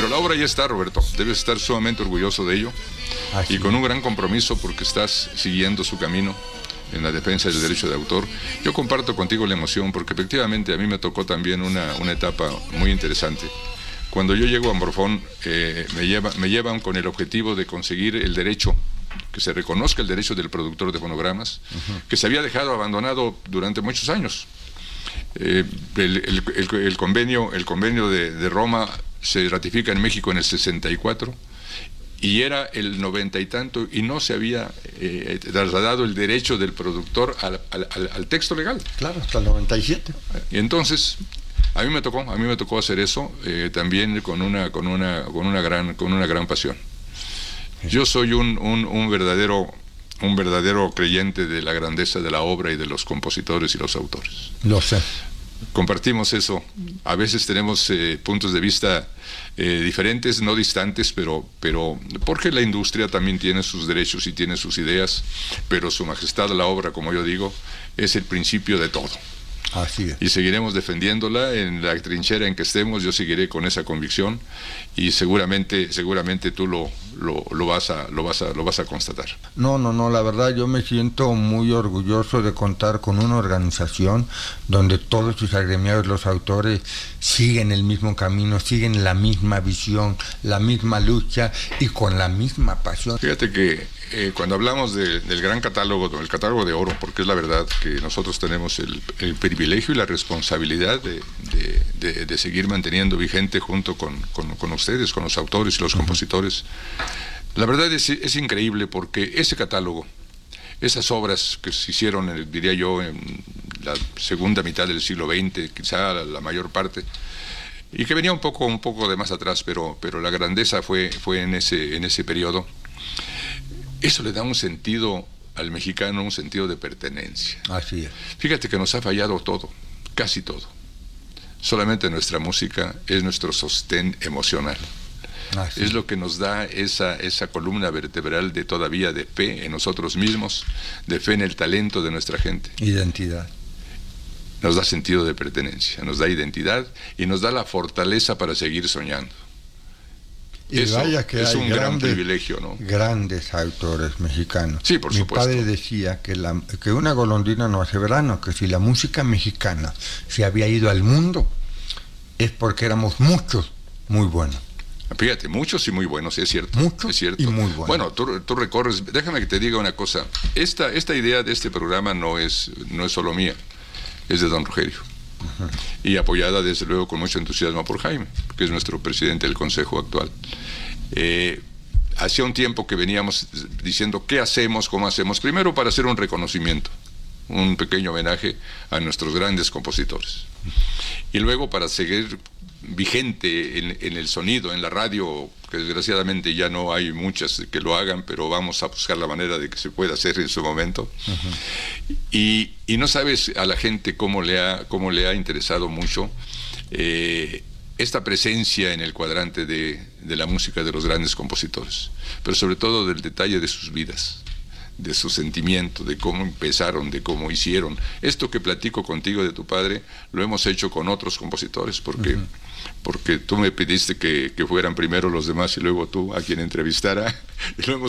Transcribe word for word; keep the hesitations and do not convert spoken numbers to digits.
la obra ya está, Roberto. Debes estar sumamente orgulloso de ello. Así. Y con un gran compromiso porque estás siguiendo su camino en la defensa del derecho de autor. Yo comparto contigo la emoción porque efectivamente a mí me tocó también una, una etapa muy interesante. Cuando yo llego a Amorfón, eh, me, lleva, me llevan con el objetivo de conseguir el derecho, que se reconozca el derecho del productor de fonogramas, uh-huh. que se había dejado abandonado durante muchos años. Eh, el, el, el, el convenio, el convenio de, de Roma se ratifica en México en el sesenta y cuatro y era el noventa y tanto y no se había eh, trasladado el derecho del productor al, al, al, al texto legal. Claro, hasta el noventa y siete. Y entonces a mí me tocó, a mí me tocó hacer eso eh, también con una, con una, con una gran, con una gran pasión. Yo soy un, un, un verdadero un verdadero creyente de la grandeza de la obra y de los compositores y los autores. Lo sé. Compartimos eso. A veces tenemos eh, puntos de vista eh, diferentes, no distantes, pero, pero porque la industria también tiene sus derechos y tiene sus ideas, pero Su Majestad la obra, como yo digo, es el principio de todo. Así es. Y seguiremos defendiéndola en la trinchera en que estemos. Yo seguiré con esa convicción y seguramente, seguramente tú lo, lo, lo vas a, lo vas a, lo vas a constatar. No, no, no. La verdad, yo me siento muy orgulloso de contar con una organización donde todos sus agremiados, los autores, siguen el mismo camino, siguen la misma visión, la misma lucha y con la misma pasión. Fíjate que Eh, cuando hablamos de, del gran catálogo, del catálogo de oro, porque es la verdad que nosotros tenemos el, el privilegio y la responsabilidad de, de, de, de seguir manteniendo vigente junto con, con, con ustedes, con los autores y los uh-huh. compositores. La verdad es, es increíble porque ese catálogo, esas obras que se hicieron, diría yo, en la segunda mitad del siglo veinte, quizá la, la mayor parte, y que venía un poco, un poco de más atrás, pero, pero la grandeza fue, fue en ese, en ese periodo. Eso le da un sentido al mexicano, un sentido de pertenencia. Así es. Fíjate que nos ha fallado todo, casi todo. Solamente nuestra música es nuestro sostén emocional. Así. Es lo que nos da esa, esa columna vertebral de todavía de fe en nosotros mismos, de fe en el talento de nuestra gente. Identidad. Nos da sentido de pertenencia, nos da identidad y nos da la fortaleza para seguir soñando. Y Eso vaya que es hay un grandes, gran privilegio, ¿no? Grandes autores mexicanos. Sí, por Mi supuesto. padre decía que, la, que una golondrina no hace verano, que si la música mexicana se había ido al mundo, es porque éramos muchos muy buenos. Fíjate, muchos y muy buenos, es cierto. Muchos es cierto. y muy buenos. Bueno, tú, tú recorres, déjame que te diga una cosa. Esta, esta idea de este programa no es, no es solo mía, es de don Rogelio. Uh-huh. Y apoyada desde luego con mucho entusiasmo por Jaime, que es nuestro presidente del Consejo actual. Eh, hacía un tiempo que veníamos diciendo qué hacemos, cómo hacemos, primero para hacer un reconocimiento, un pequeño homenaje a nuestros grandes compositores, y luego para seguir vigente en, en el sonido, en la radio, que desgraciadamente ya no hay muchas que lo hagan, pero vamos a buscar la manera de que se pueda hacer en su momento. Uh-huh. y, y no sabes a la gente cómo le ha, cómo le ha interesado mucho eh, esta presencia en el cuadrante de, de la música de los grandes compositores, pero sobre todo del detalle de sus vidas, de su sentimiento, de cómo empezaron, de cómo hicieron. Esto que platico contigo de tu padre, lo hemos hecho con otros compositores, porque, uh-huh. porque tú me pediste que, que fueran primero los demás y luego tú a quien entrevistara, y lo hemos